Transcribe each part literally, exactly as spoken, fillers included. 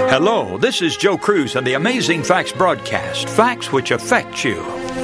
Hello, this is Joe Cruz and the Amazing Facts broadcast, facts which affect you.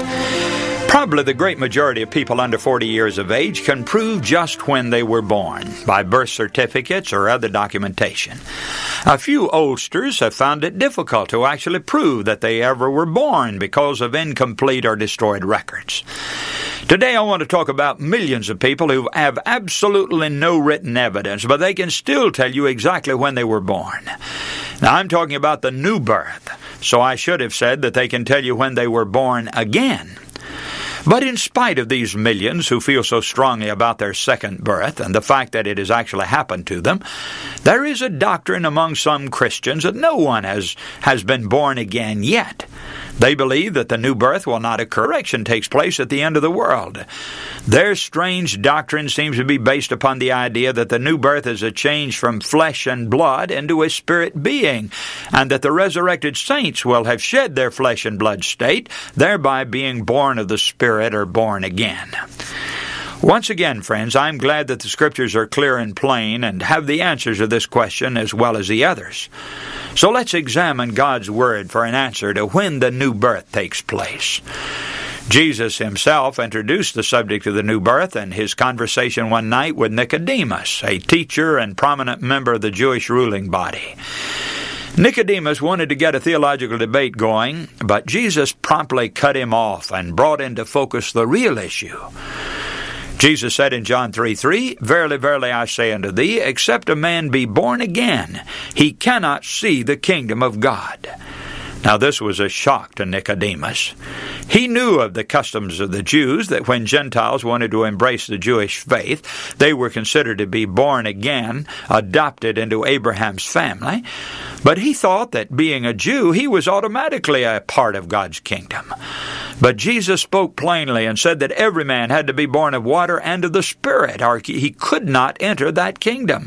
Probably the great majority of people under forty years of age can prove just when they were born by birth certificates or other documentation. A few oldsters have found it difficult to actually prove that they ever were born because of incomplete or destroyed records. Today I want to talk about millions of people who have absolutely no written evidence, but they can still tell you exactly when they were born. Now I'm talking about the new birth, so I should have said that they can tell you when they were born again. But in spite of these millions who feel so strongly about their second birth and the fact that it has actually happened to them, there is a doctrine among some Christians that no one has, has been born again yet. They believe that the new birth will not occur. Correction takes place at the end of the world. Their strange doctrine seems to be based upon the idea that the new birth is a change from flesh and blood into a spirit being, and that the resurrected saints will have shed their flesh and blood state, thereby being born of the Spirit or born again. Once again, friends, I'm glad that the Scriptures are clear and plain and have the answers to this question as well as the others. So let's examine God's Word for an answer to when the new birth takes place. Jesus himself introduced the subject of the new birth in his conversation one night with Nicodemus, a teacher and prominent member of the Jewish ruling body. Nicodemus wanted to get a theological debate going, but Jesus promptly cut him off and brought into focus the real issue. Jesus said in John three three, "Verily, verily, I say unto thee, except a man be born again, he cannot see the kingdom of God." Now this was a shock to Nicodemus. He knew of the customs of the Jews, that when Gentiles wanted to embrace the Jewish faith, they were considered to be born again, adopted into Abraham's family. But he thought that being a Jew, he was automatically a part of God's kingdom. But Jesus spoke plainly and said that every man had to be born of water and of the Spirit, or he could not enter that kingdom.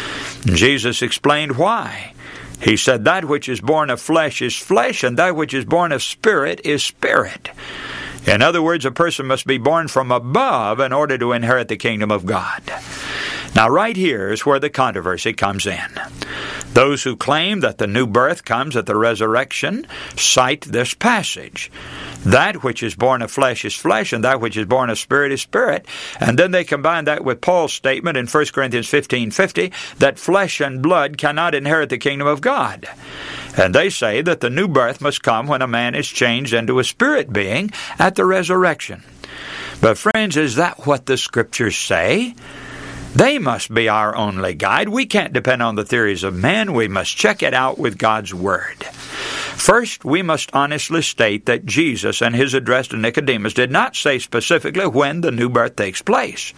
Jesus explained why. He said, "That which is born of flesh is flesh, and that which is born of spirit is spirit." In other words, a person must be born from above in order to inherit the kingdom of God. Now, right here is where the controversy comes in. Those who claim that the new birth comes at the resurrection cite this passage. That which is born of flesh is flesh, and that which is born of spirit is spirit. And then they combine that with Paul's statement in First Corinthians fifteen fifty that flesh and blood cannot inherit the kingdom of God. And they say that the new birth must come when a man is changed into a spirit being at the resurrection. But friends, is that what the Scriptures say? They must be our only guide. We can't depend on the theories of men. We must check it out with God's Word. First, we must honestly state that Jesus, in his address to Nicodemus, did not say specifically when the new birth takes place.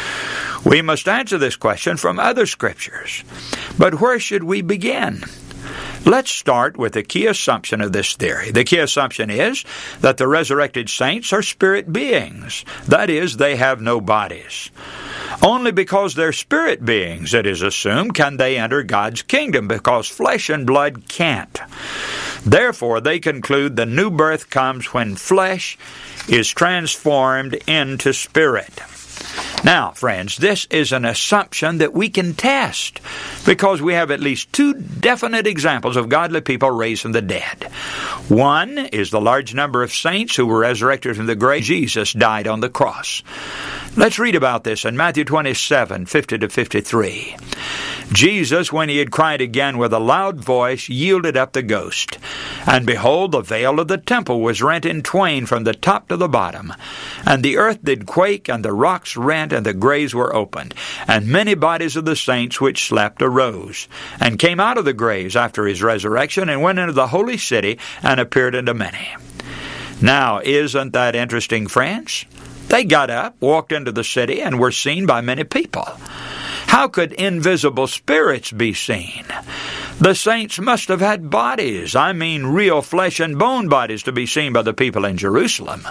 We must answer this question from other Scriptures. But where should we begin? Let's start with the key assumption of this theory. The key assumption is that the resurrected saints are spirit beings. That is, they have no bodies. Only because they're spirit beings, it is assumed, can they enter God's kingdom, because flesh and blood can't. Therefore, they conclude the new birth comes when flesh is transformed into spirit. Now, friends, this is an assumption that we can test because we have at least two definite examples of godly people raised from the dead. One is the large number of saints who were resurrected from the grave. Jesus died on the cross. Let's read about this in Matthew twenty-seven, fifty to fifty-three. Jesus, when he had cried again with a loud voice, yielded up the ghost. And behold, the veil of the temple was rent in twain from the top to the bottom. And the earth did quake, and the rocks rent, and the graves were opened. And many bodies of the saints which slept arose, and came out of the graves after his resurrection, and went into the holy city, and appeared unto many. Now, isn't that interesting, friends? They got up, walked into the city, and were seen by many people. How could invisible spirits be seen? The saints must have had bodies, I mean real flesh and bone bodies, to be seen by the people in Jerusalem.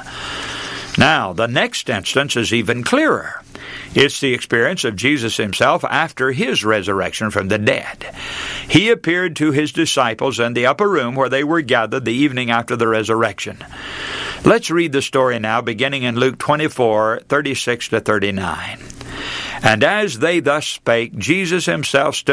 Now, the next instance is even clearer. It's the experience of Jesus himself after his resurrection from the dead. He appeared to his disciples in the upper room where they were gathered the evening after the resurrection. Let's read the story now, beginning in Luke twenty-four, thirty-six to thirty-nine. And as they thus spake, Jesus himself stood